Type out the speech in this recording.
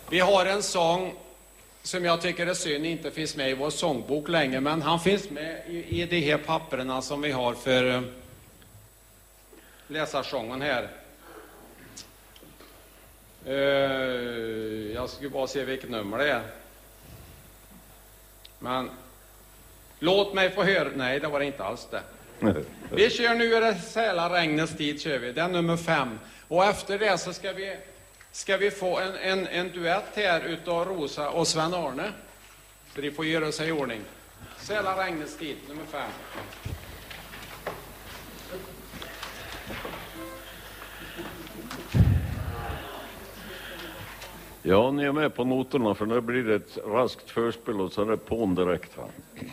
Vi har en sång som jag tycker är synd inte finns med i vår sångbok längre, men han finns med i de här papperna som vi har för läsarsången här. Jag ska bara se vilket nummer det är. Men låt mig få höra. Nej, det var det inte alls det. Vi kör nu är det säla regnets tid, kör vi. Det är nummer 5. Och efter det så ska vi få en duett här utav Rosa och Sven Arne. Så de får göra sig i ordning. Säla regnets tid, nummer 5. Ja, ni är med på noterna, för nu blir det ett raskt förspel och så är det på direkt här.